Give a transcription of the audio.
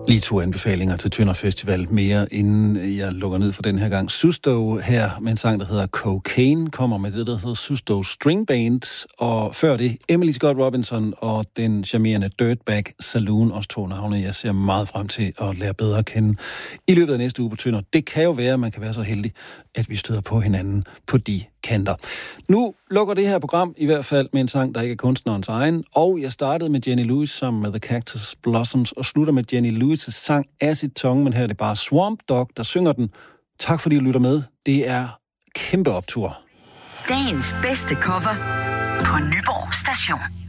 Lige 2 anbefalinger til Tønder Festival mere, inden jeg lukker ned for den her gang. Susto her med en sang, der hedder Cocaine, kommer med det, der hedder Susto String Band. Og før det, Emily Scott Robinson og den charmerende Dirtbag Saloon, også 2 navne, jeg ser meget frem til at lære bedre at kende i løbet af næste uge på Tønder. Det kan jo være, at man kan være så heldig, at vi støder på hinanden på de kanter. Nu lukker det her program i hvert fald med en sang, der ikke er kunstnerens egen, og jeg startede med Jenny Lewis sammen med The Cactus Blossoms, og slutter med Jenny Lewis' sang Acid Tongue, men her er det bare Swamp Dogg, der synger den. Tak fordi du lytter med. Det er kæmpe optur. Dagens bedste cover på Nyborg Station.